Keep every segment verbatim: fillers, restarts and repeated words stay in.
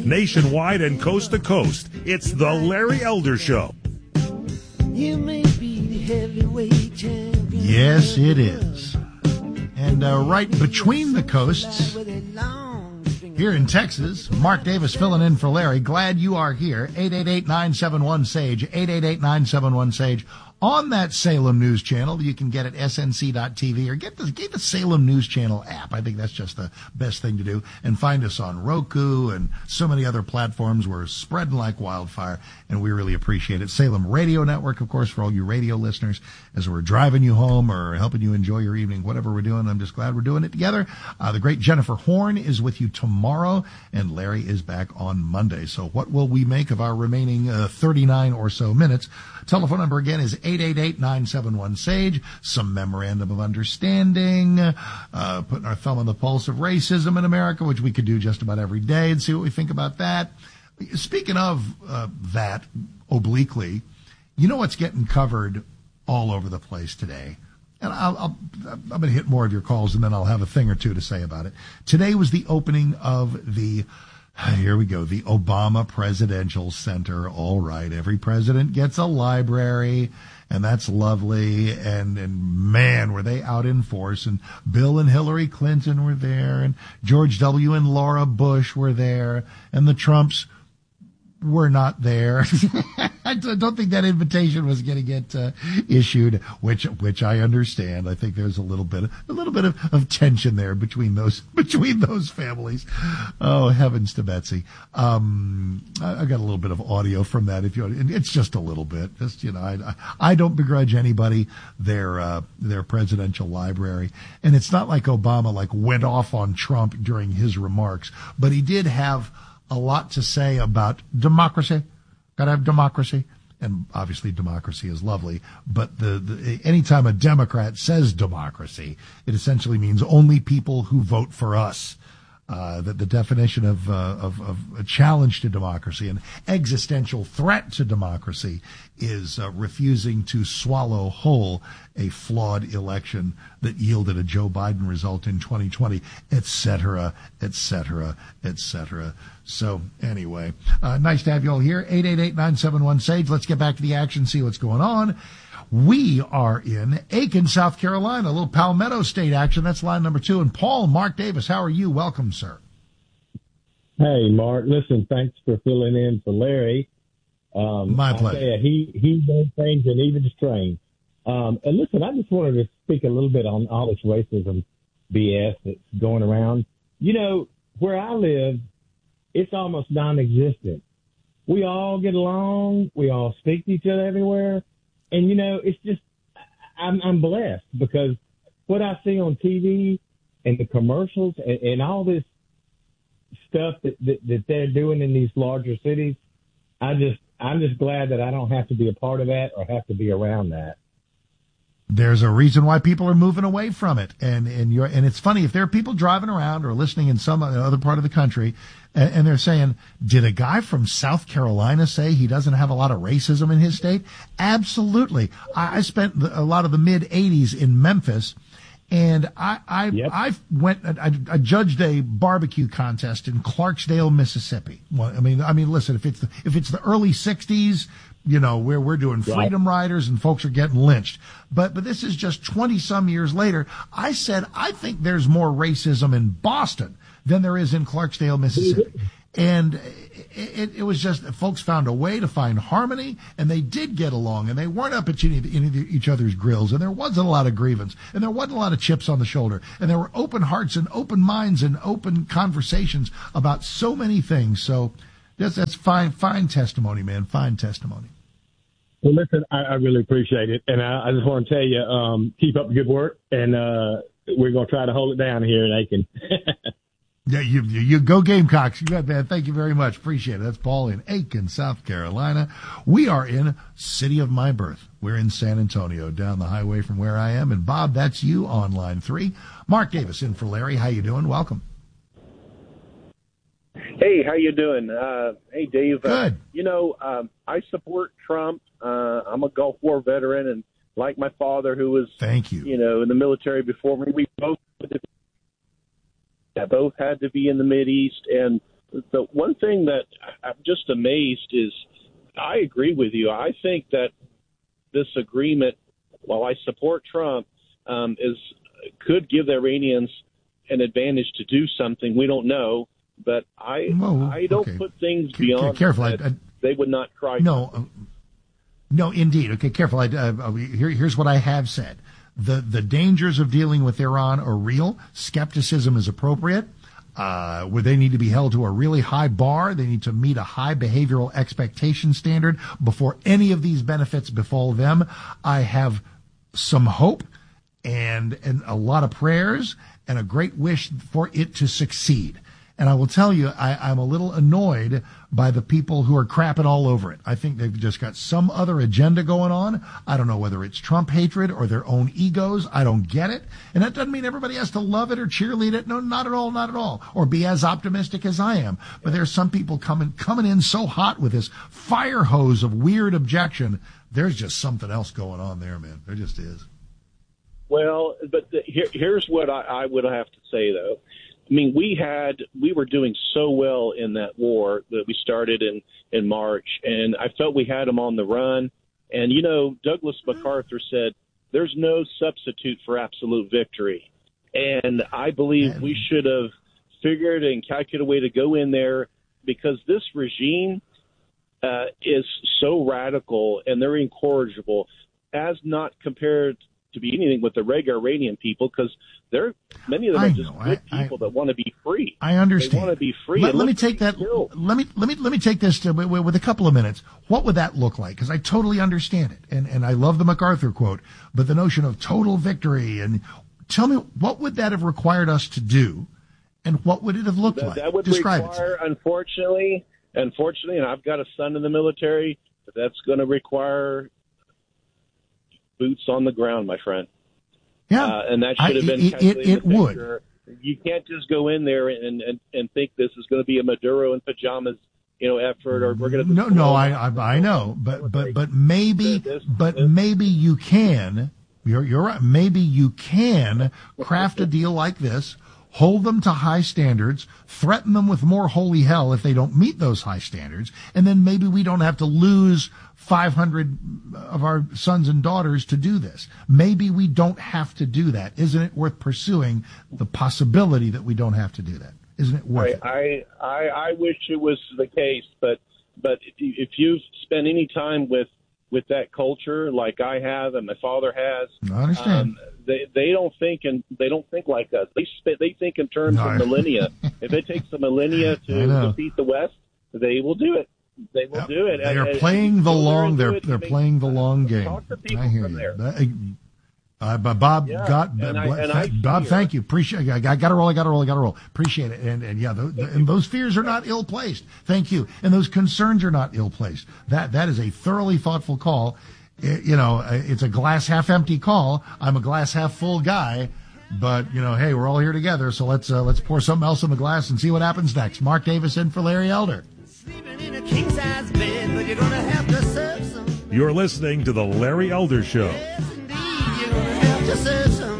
nationwide and coast to coast. It's the Larry Elder Show. You may be the heavyweight champion. Yes, it is. And uh, right between the coasts, here in Texas, Mark Davis filling in for Larry. Glad you are here. eight eight eight, nine seven one, S A G E, eight eight eight, nine seven one, S A G E. On that Salem News Channel, you can get it S N C dot T V or get the, get the Salem News Channel app. I think that's just the best thing to do. And find us on Roku and so many other platforms. We're spreading like wildfire, and we really appreciate it. Salem Radio Network, of course, for all you radio listeners, as we're driving you home or helping you enjoy your evening, whatever we're doing. I'm just glad we're doing it together. Uh, the great Jennifer Horn is with you tomorrow, and Larry is back on Monday. So what will we make of our remaining uh, thirty-nine or so minutes? Telephone number again is eight eight eight, nine seven one, S A G E. Some memorandum of understanding, uh, putting our thumb on the pulse of racism in America, which we could do just about every day, and see what we think about that. Speaking of uh, that, obliquely, you know what's getting covered all over the place today? And I'll, I'll, I'm going to hit more of your calls, and then I'll have a thing or two to say about it. Today was the opening of the Here we go. The Obama Presidential Center. All right. Every president gets a library, and that's lovely. And, and man, were they out in force. And Bill and Hillary Clinton were there, and George W. and Laura Bush were there, and the Trumps were not there. I don't think that invitation was going to get uh, issued, which which I understand. I think there's a little bit a little bit of, of tension there between those between those families. Oh, heavens to Betsy! Um, I, I got a little bit of audio from that. If you, and it's just a little bit. Just you know, I I don't begrudge anybody their uh, their presidential library, and it's not like Obama like went off on Trump during his remarks, but he did have a lot to say about democracy. Got to have democracy. And obviously democracy is lovely. But the, the anytime a Democrat says democracy, it essentially means only people who vote for us. Uh, that the definition of, uh, of, of a challenge to democracy, an existential threat to democracy, is uh, refusing to swallow whole a flawed election that yielded a Joe Biden result in twenty twenty, et cetera, et cetera, et cetera. So anyway, uh, nice to have you all here. eight eight eight, nine seven one, S A G E. Let's get back to the action, see what's going on. We are in Aiken, South Carolina, a little Palmetto State action. That's line number two. And Paul, Mark Davis, how are you? Welcome, sir. Hey, Mark. Listen, thanks for filling in for Larry. Um, My pleasure. I tell you, he, he does things and even train. Um, and listen, I just wanted to speak a little bit on all this racism B S that's going around. You know, where I live, it's almost non-existent. We all get along. We all speak to each other everywhere. And, you know, it's just, I'm, I'm blessed because what I see on T V and the commercials and, and all this stuff that, that, that they're doing in these larger cities, I just, I'm just glad that I don't have to be a part of that or have to be around that. There's a reason why people are moving away from it. And, and you're, and it's funny, if there are people driving around or listening in some other part of the country and, and they're saying, did a guy from South Carolina say he doesn't have a lot of racism in his state? Absolutely. I, I spent the, a lot of the mid eighties in Memphis, and I, I, Yep. I went, I, I judged a barbecue contest in Clarksdale, Mississippi. Well, I mean, I mean, listen, if it's the, if it's the early sixties, you know, where we're doing freedom riders and folks are getting lynched. But, but this is just twenty some years later. I said, I think there's more racism in Boston than there is in Clarksdale, Mississippi. And it, it, it was just, folks found a way to find harmony, and they did get along, and they weren't up at any, any of each other's grills, and there wasn't a lot of grievance, and there wasn't a lot of chips on the shoulder, and there were open hearts and open minds and open conversations about so many things. So that's, that's fine, fine testimony, man, fine testimony. Well, listen, I, I really appreciate it. And I, I just want to tell you, um, keep up the good work, and uh, we're going to try to hold it down here in Aiken. Yeah, you, you, you go Gamecocks. You got that. Thank you very much. Appreciate it. That's Paul in Aiken, South Carolina. We are in city of my birth. We're in San Antonio, down the highway from where I am. And Bob, that's you on line three. Mark Davis in for Larry. How you doing? Welcome. Hey, how you doing? Uh, hey, Dave. Good. Uh, you know, um, I support Trump. Uh, I'm a Gulf War veteran, and like my father, who was, Thank you. you know, in the military before me, we both had to, both had to be in the Mideast. And the one thing that I'm just amazed is I agree with you. I think that this agreement, while I support Trump, um, is could give the Iranians an advantage to do something. We don't know, but I Whoa, I don't okay. put things C- beyond careful. that. I, I, they would not cry. No, uh, no, indeed. Okay, careful. I, uh, here, here's what I have said. The the dangers of dealing with Iran are real. Skepticism is appropriate. Uh, where they need to be held to a really high bar. They need to meet a high behavioral expectation standard before any of these benefits befall them. I have some hope and, and a lot of prayers and a great wish for it to succeed. And I will tell you, I, I'm a little annoyed by the people who are crapping all over it. I think they've just got some other agenda going on. I don't know whether it's Trump hatred or their own egos. I don't get it. And that doesn't mean everybody has to love it or cheerlead it. No, not at all, not at all. Or be as optimistic as I am. But there's some people coming coming in so hot with this fire hose of weird objection. There's just something else going on there, man. There just is. Well, but the, here, here's what I, I would have to say, though. I mean, we had we were doing so well in that war that we started in, in March, and I felt we had them on the run. And, you know, Douglas MacArthur said, there's no substitute for absolute victory. And I believe we should have figured and calculated a way to go in there because this regime uh, is so radical and they're incorrigible as not compared to be anything with the regular Iranian people because they're many of them I are just know. good I, people I, that want to be free. I understand. They want to be free. Let, let me look, take that. killed. Let me let me let me take this to, with, with a couple of minutes. What would that look like? Because I totally understand it, and and I love the MacArthur quote. But the notion of total victory and tell me what would that have required us to do, and what would it have looked that, like? That would Describe require, it. unfortunately, unfortunately, and I've got a son in the military. But that's going to require boots on the ground, my friend. Yeah, uh, and that should have I, been it, calculated. it, it would. You can't just go in there and, and, and think this is going to be a Maduro in pajamas, you know, effort, or we're going to. No, no, I, I, I know, but, but, but maybe, but maybe you can. You're, you're right. Maybe you can craft a deal like this, hold them to high standards, threaten them with more holy hell if they don't meet those high standards, and then maybe we don't have to lose five hundred of our sons and daughters to do this. Maybe we don't have to do that. Isn't it worth pursuing the possibility that we don't have to do that? Isn't it worth I, it? I, I, I wish it was the case, but but if you, if you spend any time with, with that culture like I have and my father has, I understand. Um, they they don't think and they don't think like us. They sp- they think in terms No, of millennia. If it takes a millennia to defeat the West, they will do it. They will Yep. do it. They are and, playing and the go long. there They're and do they're it. I mean, playing the long game. Talk to people I hear from you. there. That- Uh, but Bob, Yeah, God, and I- and I Bob, fear- thank you. Appreciate. I got to roll. I got to roll. I got to roll. Appreciate it. And and yeah, the, the, and those fears are not ill placed. Thank you. And those concerns are not ill placed. That that is a thoroughly thoughtful call. It, you know, it's a glass half empty call. I'm a glass half full guy. But you know, hey, we're all here together, so let's uh, let's pour something else in the glass and see what happens next. Mark Davis in for Larry Elder. Sleeping in a king-size bed, but you're gonna have to serve some. You're listening to the Larry Elder Show. Yes, indeed, you're gonna have to serve somebody.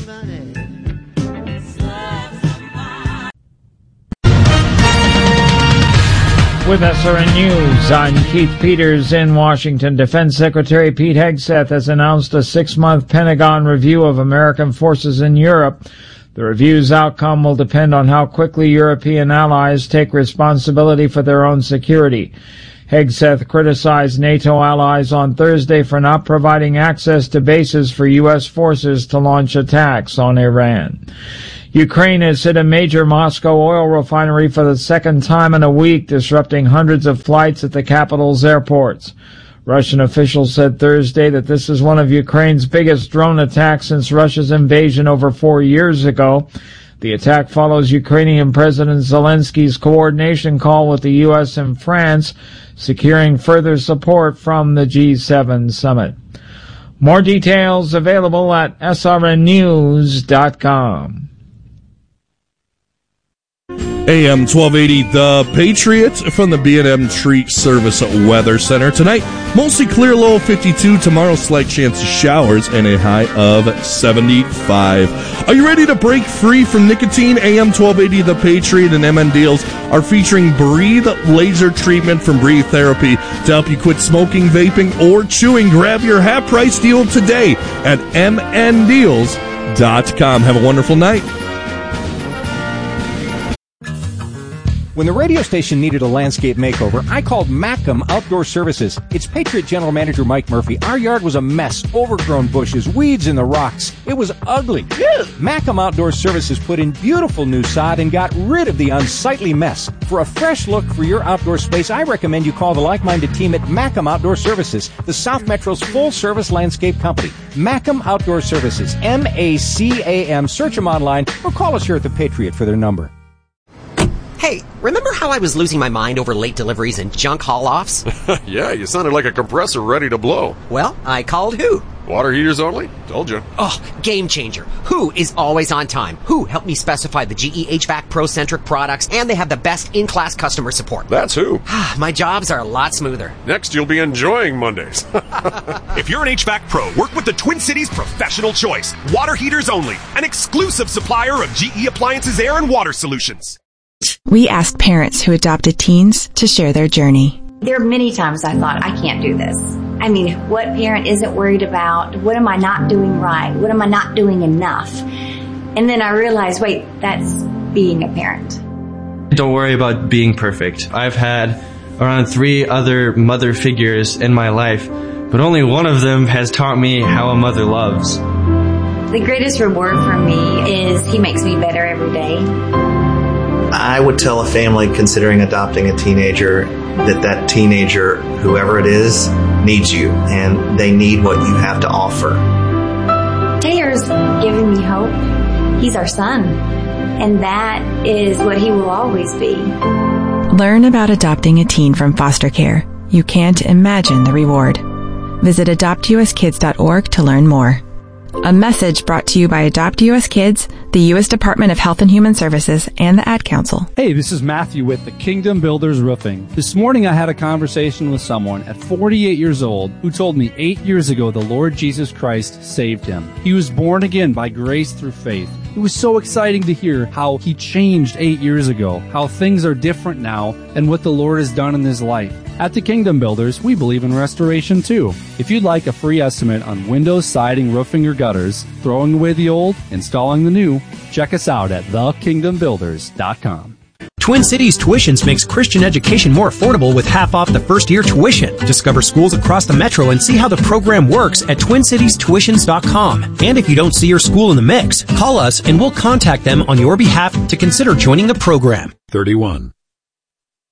With S R N News, I'm Keith Peters in Washington. Defense Secretary Pete Hegseth has announced a six-month Pentagon review of American forces in Europe. The review's outcome will depend on how quickly European allies take responsibility for their own security. Hegseth criticized NATO allies on Thursday for not providing access to bases for U S forces to launch attacks on Iran. Ukraine has hit a major Moscow oil refinery for the second time in a week, disrupting hundreds of flights at the capital's airports. Russian officials said Thursday that this is one of Ukraine's biggest drone attacks since Russia's invasion over four years ago. The attack follows Ukrainian President Zelensky's coordination call with the U S and France, securing further support from the G seven summit. More details available at S R N news dot com. A M twelve eighty, The Patriot from the B and M Tree Service Weather Center. Tonight, mostly clear, low of fifty-two. Tomorrow, slight chance of showers and a high of seventy-five. Are you ready to break free from nicotine? A M twelve eighty, The Patriot and M N Deals are featuring Breathe Laser Treatment from Breathe Therapy to help you quit smoking, vaping, or chewing. Grab your half-price deal today at M N deals dot com. Have a wonderful night. When the radio station needed a landscape makeover, I called Macam Outdoor Services. It's Patriot General Manager Mike Murphy. Our yard was a mess, overgrown bushes, weeds in the rocks. It was ugly. Macam Outdoor Services put in beautiful new sod and got rid of the unsightly mess. For a fresh look for your outdoor space, I recommend you call the like-minded team at Macam Outdoor Services, the South Metro's full-service landscape company. Macam Outdoor Services, M A C A M. Search them online or call us here at the Patriot for their number. Hey, remember how I was losing my mind over late deliveries and junk haul-offs? Yeah, you sounded like a compressor ready to blow. Well, I called Who. Water heaters only? Told you. Oh, game changer. Who is always on time. Who helped me specify the G E H V A C Pro-centric products, and they have the best in-class customer support. That's Who. My jobs are a lot smoother. Next, you'll be enjoying Mondays. If you're an H V A C Pro, work with the Twin Cities Professional Choice. Water heaters only. An exclusive supplier of G E Appliances Air and Water Solutions. We asked parents who adopted teens to share their journey. There are many times I thought, I can't do this. I mean, what parent isn't worried about, what am I not doing right? What am I not doing enough? And then I realized, wait, that's being a parent. Don't worry about being perfect. I've had around three other mother figures in my life, but only one of them has taught me how a mother loves. The greatest reward for me is he makes me better every day. I would tell a family considering adopting a teenager that that teenager, whoever it is, needs you, and they need what you have to offer. Taylor's giving me hope. He's our son, and that is what he will always be. Learn about adopting a teen from foster care. You can't imagine the reward. Visit adopt u s kids dot org to learn more. A message brought to you by Adopt U S Kids, the U S Department of Health and Human Services, and the Ad Council. Hey, this is Matthew with the Kingdom Builders Roofing. This morning I had a conversation with someone at forty-eight years old who told me eight years ago the Lord Jesus Christ saved him. He was born again by grace through faith. It was so exciting to hear how he changed eight years ago, how things are different now, and what the Lord has done in his life. At the Kingdom Builders, we believe in restoration too. If you'd like a free estimate on windows, siding, roofing, or gutters, throwing away the old, installing the new, check us out at the kingdom builders dot com. Twin Cities Tuitions makes Christian education more affordable with half off the first year tuition. Discover schools across the metro and see how the program works at twin cities tuitions dot com. And if you don't see your school in the mix, call us and we'll contact them on your behalf to consider joining the program. thirty-one.